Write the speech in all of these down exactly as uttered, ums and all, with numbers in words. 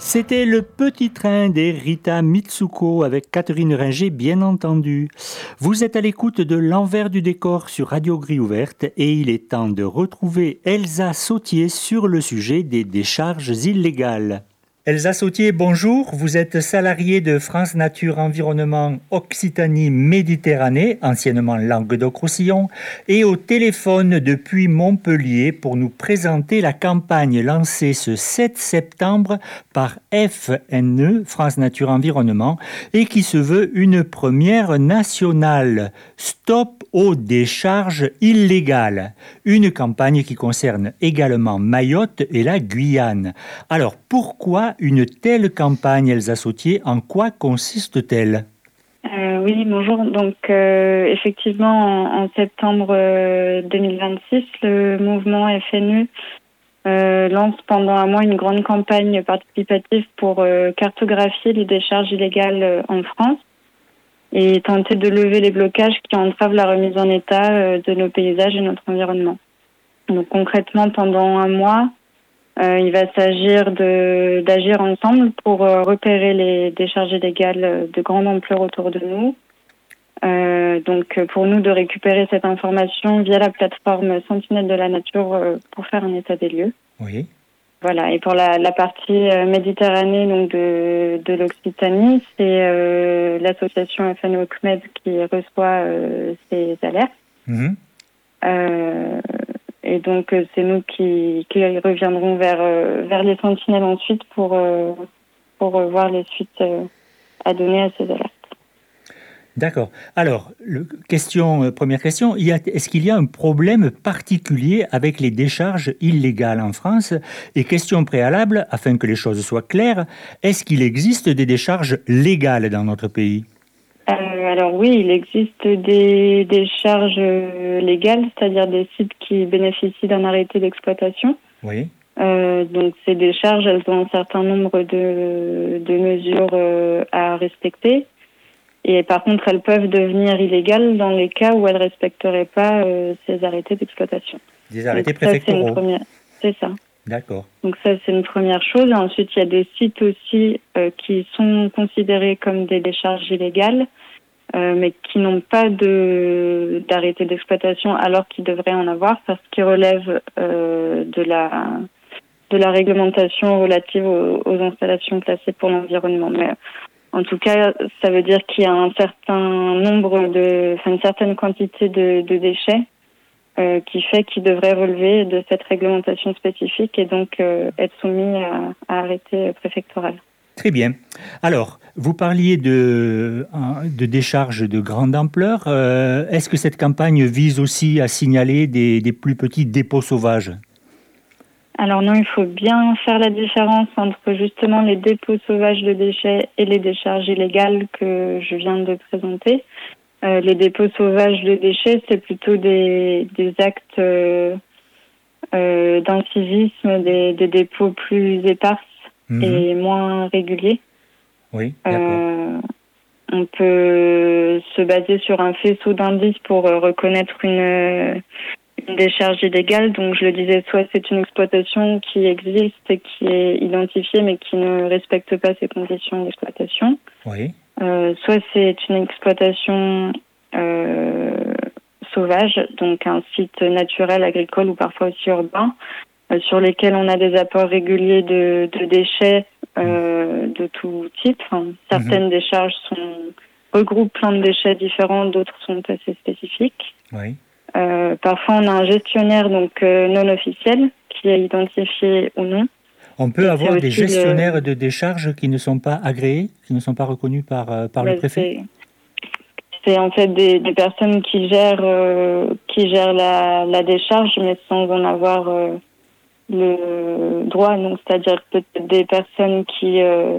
C'était le petit train des Rita Mitsuko avec Catherine Ringer, bien entendu. Vous êtes à l'écoute de l'envers du décor sur Radio Grille Ouverte et il est temps de retrouver Elsa Sautier sur le sujet des décharges illégales. Elsa Sautier, bonjour. Vous êtes salariée de France Nature Environnement Occitanie Méditerranée, anciennement Languedoc-Roussillon, et au téléphone depuis Montpellier pour nous présenter la campagne lancée ce sept septembre par F N E, France Nature Environnement, et qui se veut une première nationale. Stop aux décharges illégales. Une campagne qui concerne également Mayotte et la Guyane. Alors, pourquoi une telle campagne, Elsa Sautier? En quoi consiste-t-elle? Euh, oui, bonjour. Donc, euh, effectivement, en, en septembre euh, deux mille vingt-six, le mouvement F N E euh, lance pendant un mois une grande campagne participative pour euh, cartographier les décharges illégales euh, en France et tenter de lever les blocages qui entravent la remise en état euh, de nos paysages et notre environnement. Donc, concrètement, pendant un mois, Euh, il va s'agir de, d'agir ensemble pour euh, repérer les décharges illégales de grande ampleur autour de nous. Euh, donc, pour nous, de récupérer cette information via la plateforme Sentinelle de la Nature euh, pour faire un état des lieux. Oui. Voilà. Et pour la, la partie euh, Méditerranée donc de, de l'Occitanie, c'est euh, l'association F N O C M E D qui reçoit euh, ces alertes. Mmh. Euh, Et donc, c'est nous qui, qui reviendrons vers, vers les sentinelles ensuite pour, pour voir les suites à donner à ces alertes. D'accord. Alors, le, question, première question, il y a, est-ce qu'il y a un problème particulier avec les décharges illégales en France? Et question préalable, afin que les choses soient claires, est-ce qu'il existe des décharges légales dans notre pays? Euh, alors oui, il existe des, des charges légales, c'est-à-dire des sites qui bénéficient d'un arrêté d'exploitation. Oui. Euh, donc ces décharges, elles ont un certain nombre de, de mesures euh, à respecter. Et par contre, elles peuvent devenir illégales dans les cas où elles ne respecteraient pas euh, ces arrêtés d'exploitation. Des arrêtés donc, préfectoraux. Ça, c'est, une première... c'est ça. D'accord. Donc ça, c'est une première chose. Et ensuite, il y a des sites aussi euh, qui sont considérés comme des décharges illégales, euh, mais qui n'ont pas de, d'arrêté d'exploitation alors qu'ils devraient en avoir parce qu'ils relèvent euh, de la, de la réglementation relative aux, aux installations classées pour l'environnement. Mais en tout cas, ça veut dire qu'il y a un certain nombre de, enfin une certaine quantité de, de déchets Euh, qui fait qu'ils devraient relever de cette réglementation spécifique et donc euh, être soumis à, à arrêté préfectoral. Très bien. Alors, vous parliez de, de décharges de grande ampleur. Euh, est-ce que cette campagne vise aussi à signaler des, des plus petits dépôts sauvages? Alors non, il faut bien faire la différence entre justement les dépôts sauvages de déchets et les décharges illégales que je viens de présenter. Euh, les dépôts sauvages de déchets, c'est plutôt des, des actes euh, euh, d'incivisme, des, des dépôts plus éparses mmh. et moins réguliers. Oui, d'accord. Euh, on peut se baser sur un faisceau d'indices pour euh, reconnaître une, une décharge illégale. Donc, je le disais, soit c'est une exploitation qui existe et qui est identifiée mais qui ne respecte pas ses conditions d'exploitation. Oui. Euh, soit c'est une exploitation euh, sauvage, donc un site naturel, agricole ou parfois aussi urbain, euh, sur lesquels on a des apports réguliers de, de déchets euh, de tout type. Enfin, certaines mmh. décharges sont, regroupent plein de déchets différents, d'autres sont assez spécifiques. Oui. Euh, parfois on a un gestionnaire donc euh, non officiel qui est identifié ou non. On peut avoir des gestionnaires le... de décharges qui ne sont pas agréés, qui ne sont pas reconnus par, euh, par le préfet? C'est, c'est en fait des, des personnes qui gèrent, euh, qui gèrent la, la décharge, mais sans en avoir euh, le droit. Donc, c'est-à-dire peut-être des personnes qui, euh,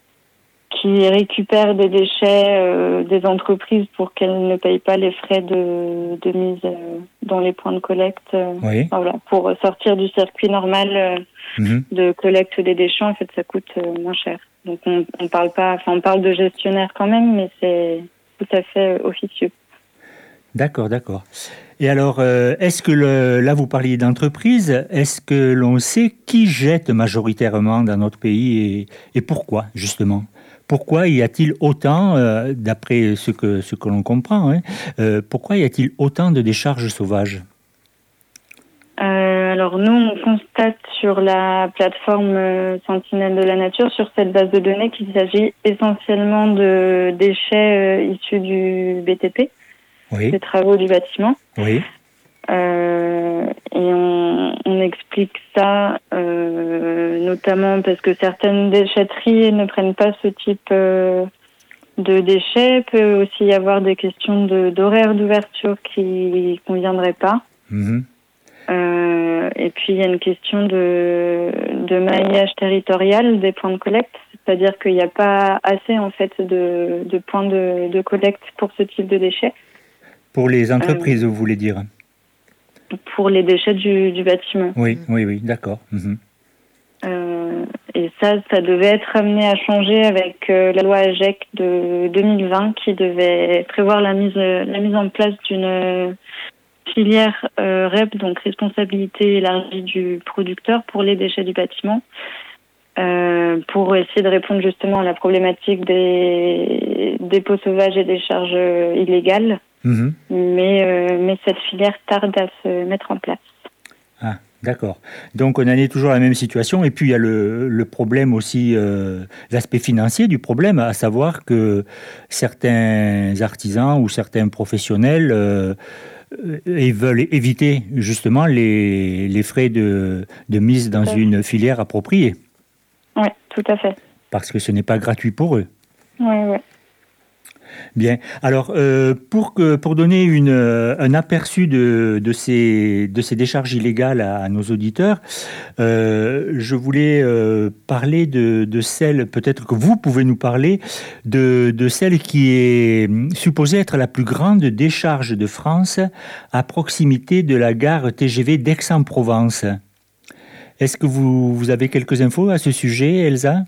qui récupèrent des déchets euh, des entreprises pour qu'elles ne payent pas les frais de, de mise euh, dans les points de collecte. Euh, oui. Voilà, pour sortir du circuit normal euh, mmh. de collecte des déchets, en fait, ça coûte euh, moins cher. Donc, on, on parle pas, enfin, on parle de gestionnaire quand même, mais c'est tout à fait officieux. D'accord, d'accord. Et alors, euh, est-ce que le, là, vous parliez d'entreprise, est-ce que l'on sait qui jette majoritairement dans notre pays et, et pourquoi, justement? Pourquoi y a-t-il autant, euh, d'après ce que, ce que l'on comprend, hein, euh, pourquoi y a-t-il autant de décharges sauvages? Euh, alors nous, on constate sur la plateforme euh, Sentinelle de la Nature, sur cette base de données, qu'il s'agit essentiellement de déchets euh, issus du B T P, Oui, des travaux du bâtiment. oui, Euh, et on, on explique ça euh, notamment parce que certaines déchetteries ne prennent pas ce type euh, de déchets. Il peut aussi y avoir des questions de, d'horaire d'ouverture qui ne conviendraient pas. mhm, Euh, et puis il y a une question de, de maillage territorial des points de collecte, c'est-à-dire qu'il n'y a pas assez en fait de, de points de, de collecte pour ce type de déchets, Pour les euh, entreprises, vous voulez dire? pour les déchets du, du bâtiment. Oui, oui, oui, d'accord. Mhm. Euh, et ça, ça devait être amené à changer avec euh, la loi AGEC de deux mille vingt qui devait prévoir la mise, la mise en place d'une filière euh, R E P, donc responsabilité élargie du producteur pour les déchets du bâtiment, euh, pour essayer de répondre justement à la problématique des dépôts sauvages et des charges illégales. Mhm. Mais, euh, mais cette filière tarde à se mettre en place. Ah, d'accord. Donc on en est toujours à la même situation. Et puis il y a le, le problème aussi, euh, l'aspect financier du problème, à savoir que certains artisans ou certains professionnels euh, euh, ils veulent éviter justement les, les frais de, de mise dans une filière appropriée, Oui, tout à fait. parce que ce n'est pas gratuit pour eux. Oui, oui. Bien. Alors, euh, pour, que, pour donner une, euh, un aperçu de, de, ces, de ces décharges illégales à, à nos auditeurs, euh, je voulais euh, parler de, de celle, peut-être que vous pouvez nous parler, de, de celle qui est supposée être la plus grande décharge de France à proximité de la gare T G V d'Aix-en-Provence. Est-ce que vous, vous avez quelques infos à ce sujet, Elsa?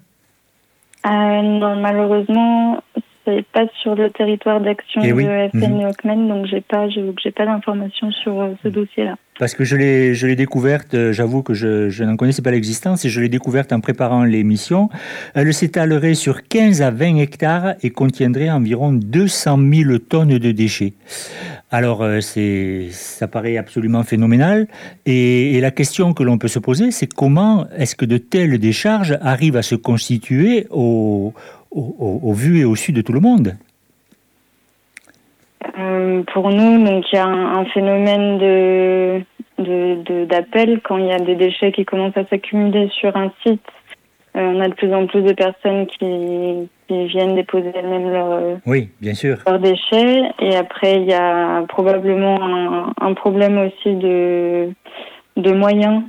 Euh, non, malheureusement, c'est pas sur le territoire d'action Eh de oui. F N Mhm. Hockman, donc j'ai pas, j'avoue que j'ai pas d'informations sur euh, ce dossier-là. Parce que je l'ai, je l'ai découverte, euh, j'avoue que je, je n'en connaissais pas l'existence, et je l'ai découverte en préparant l'émission. Elle s'étalerait sur quinze à vingt hectares et contiendrait environ deux cent mille tonnes de déchets. Alors, euh, c'est, ça paraît absolument phénoménal. Et, et la question que l'on peut se poser, c'est comment est-ce que de telles décharges arrivent à se constituer au, au, au, au vu et au su de tout le monde? Euh, pour nous, donc il y a un, un phénomène de, de, de d'appel quand il y a des déchets qui commencent à s'accumuler sur un site. Euh, on a de plus en plus de personnes qui, qui viennent déposer elles-mêmes leurs Oui, bien sûr. leurs déchets. Et après, il y a probablement un, un problème aussi de de moyens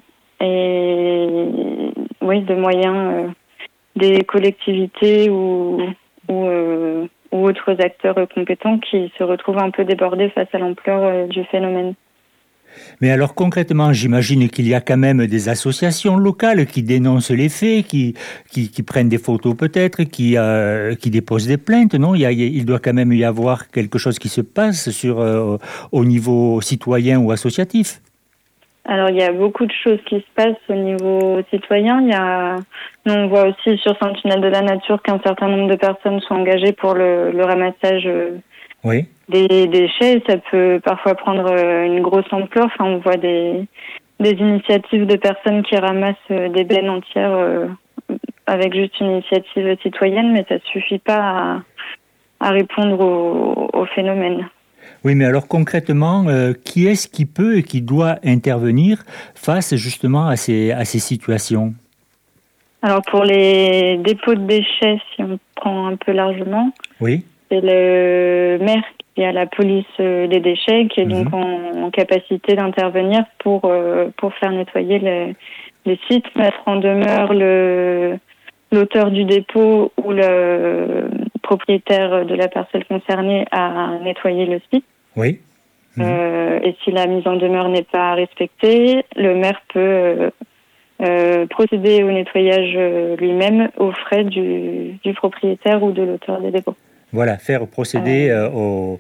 et oui, de moyens euh, des collectivités ou ou euh, ou autres acteurs compétents qui se retrouvent un peu débordés face à l'ampleur euh, du phénomène. Mais alors concrètement, j'imagine qu'il y a quand même des associations locales qui dénoncent les faits, qui, qui, qui prennent des photos peut-être, qui, euh, qui déposent des plaintes, non? il, y a, il doit quand même y avoir quelque chose qui se passe sur, euh, au niveau citoyen ou associatif. Alors, il y a beaucoup de choses qui se passent au niveau citoyen. Il y a, nous, on voit aussi sur Sentinelle de la Nature qu'un certain nombre de personnes sont engagées pour le, le ramassage euh, Oui. des déchets. Ça peut parfois prendre euh, une grosse ampleur. Enfin, on voit des, des initiatives de personnes qui ramassent euh, des bennes entières euh, avec juste une initiative citoyenne, mais ça suffit pas à, à répondre au, au phénomène. Oui, mais alors concrètement, euh, qui est-ce qui peut et qui doit intervenir face justement à ces, à ces situations? Alors pour les dépôts de déchets, si on prend un peu largement, Oui. c'est le maire qui a la police des déchets qui est Mhm. donc en, en capacité d'intervenir pour euh, pour faire nettoyer les, les sites, mettre en demeure le l'auteur du dépôt ou le propriétaire de la parcelle concernée à nettoyer le site. Oui. Mhm. Euh, et si la mise en demeure n'est pas respectée, le maire peut euh, euh, procéder au nettoyage euh, lui-même aux frais du, du propriétaire ou de l'auteur des dépôts. Voilà, faire procéder Euh, euh, au,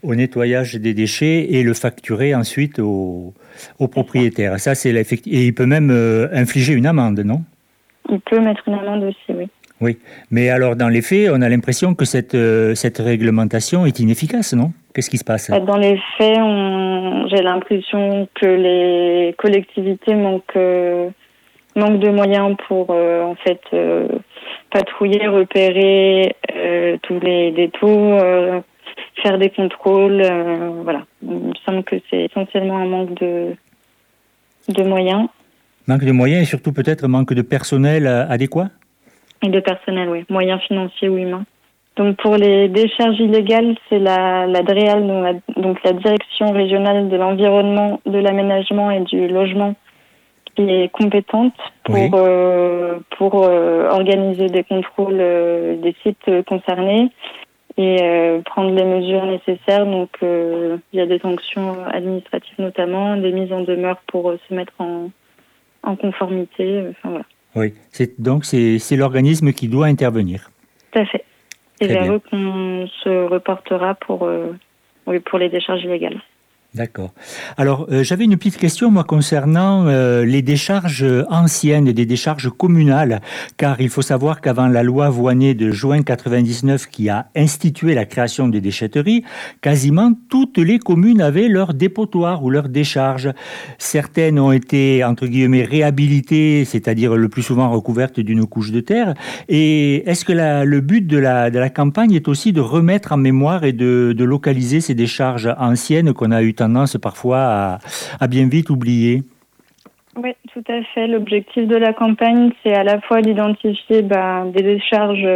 au nettoyage des déchets et le facturer ensuite au, au propriétaire. Ça, c'est l'effect... Et il peut même euh, infliger une amende, non ? Il peut mettre une amende aussi, oui. Oui, mais alors dans les faits, on a l'impression que cette, euh, cette réglementation est inefficace, non ? Qu'est-ce qui se passe ? Dans les faits, on... j'ai l'impression que les collectivités manquent, euh, manquent de moyens pour euh, en fait euh, patrouiller, repérer euh, tous les détours, euh, faire des contrôles. Euh, voilà, il me semble que c'est essentiellement un manque de, de moyens. Manque de moyens et surtout peut-être manque de personnel adéquat ? Et de personnel, oui, moyens financiers ou humains. Donc pour les décharges illégales, c'est la, la DREAL, donc la, donc la Direction régionale de l'environnement, de l'aménagement et du logement, qui est compétente pour, oui. euh, pour euh, organiser des contrôles euh, des sites concernés et euh, prendre les mesures nécessaires. Donc euh, il y a des sanctions administratives notamment, des mises en demeure pour euh, se mettre en, en conformité. Enfin voilà. Oui, c'est, donc c'est, c'est l'organisme qui doit intervenir. Tout à fait. C'est vers eux qu'on se reportera pour, euh, oui, pour les décharges illégales. D'accord. Alors, euh, j'avais une petite question, moi, concernant euh, les décharges anciennes, des décharges communales, car il faut savoir qu'avant la loi Voynet de juin quatre-vingt-dix-neuf qui a institué la création des déchetteries, quasiment toutes les communes avaient leur dépotoir ou leur décharge. Certaines ont été, entre guillemets, réhabilitées, c'est-à-dire le plus souvent recouvertes d'une couche de terre. Et est-ce que la, le but de la, de la campagne est aussi de remettre en mémoire et de, de localiser ces décharges anciennes qu'on a eu tendance parfois à, à bien vite oublier? Oui, tout à fait. L'objectif de la campagne, c'est à la fois d'identifier bah, des décharges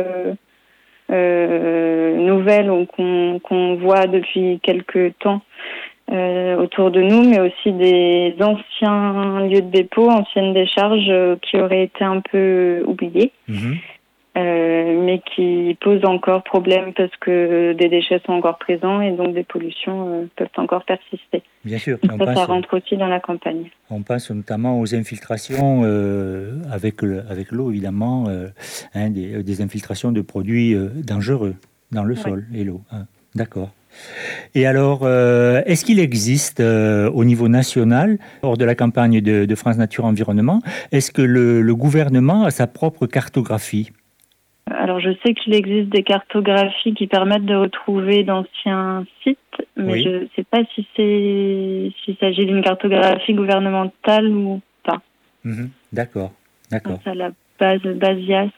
euh, nouvelles ou qu'on, qu'on voit depuis quelques temps euh, autour de nous, mais aussi des anciens lieux de dépôt, anciennes décharges euh, qui auraient été un peu oubliées. Mmh. Euh, mais qui posent encore problème parce que des déchets sont encore présents et donc des pollutions euh, peuvent encore persister. Bien sûr. Ça, pense, ça rentre aussi dans la campagne. On pense notamment aux infiltrations euh, avec, le, avec l'eau, évidemment, euh, hein, des, des infiltrations de produits euh, dangereux dans le sol ouais. et l'eau. Hein. D'accord. Et alors, euh, est-ce qu'il existe euh, au niveau national, hors de la campagne de, de France Nature Environnement, est-ce que le, le gouvernement a sa propre cartographie ? Alors, je sais qu'il existe des cartographies qui permettent de retrouver d'anciens sites, mais oui. je ne sais pas si c'est s'il s'agit d'une cartographie gouvernementale ou pas. Mmh, d'accord, d'accord. C'est à la base Basias.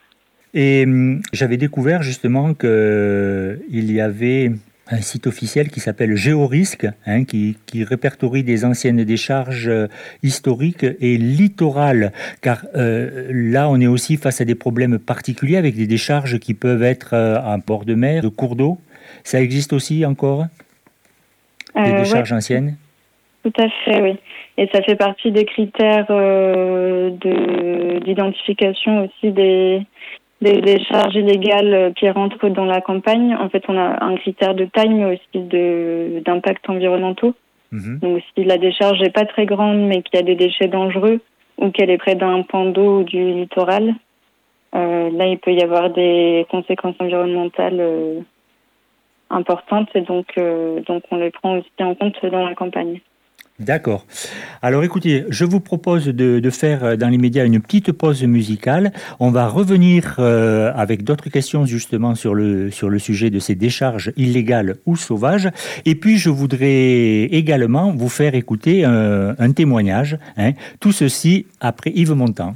Et hum, j'avais découvert justement qu'il y avait un site officiel qui s'appelle Géorisque, hein, qui, qui répertorie des anciennes décharges euh, historiques et littorales, car euh, là on est aussi face à des problèmes particuliers avec des décharges qui peuvent être euh, en bord de mer, de cours d'eau. Ça existe aussi encore, des euh, décharges ouais. anciennes? Tout à fait, oui. Et ça fait partie des critères euh, de, d'identification aussi des... des décharges illégales qui rentrent dans la campagne. En fait, on a un critère de taille, mais aussi de, d'impact environnementaux. Mmh. Donc, si la décharge n'est pas très grande, mais qu'il y a des déchets dangereux, ou qu'elle est près d'un pan d'eau ou du littoral, euh, là, il peut y avoir des conséquences environnementales euh, importantes. Et donc, euh, donc, on les prend aussi en compte dans la campagne. D'accord. Alors écoutez, je vous propose de, de faire dans l'immédiat une petite pause musicale. On va revenir euh, avec d'autres questions justement sur le, sur le sujet de ces décharges illégales ou sauvages. Et puis je voudrais également vous faire écouter un, un témoignage. Hein. Tout ceci après Yves Montand.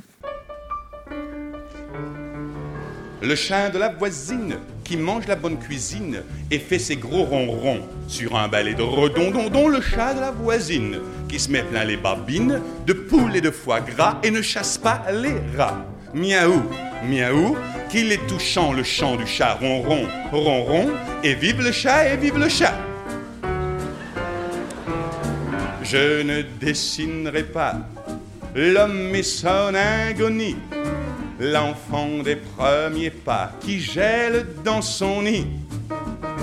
Le chien de la voisine qui mange la bonne cuisine et fait ses gros ronrons sur un balai de redondondon, le chat de la voisine qui se met plein les babines de poules et de foie gras et ne chasse pas les rats. Miaou, miaou, qu'il est touchant le chant du chat ronron, ronron, et vive le chat et vive le chat. Je ne dessinerai pas l'homme et son agonie, l'enfant des premiers pas qui gèle dans son nid.